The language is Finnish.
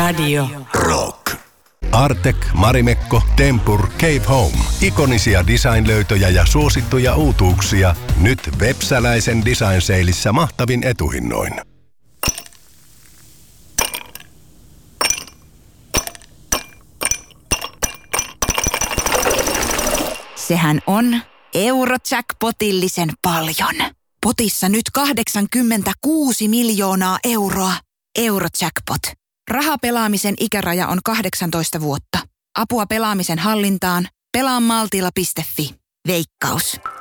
Radio. Rock. Artek, Marimekko, Tempur, Cave Home. Ikonisia design-löytöjä ja suosittuja uutuuksia. Nyt Vepsäläisen Design Saleissa mahtavin etuhinnoin. Sehän on Eurojackpotillisen paljon. Potissa nyt 86 miljoonaa euroa. Eurojackpot. Rahapelaamisen ikäraja on 18 vuotta. Apua pelaamisen hallintaan. Pelaamaltilla.fi. Veikkaus.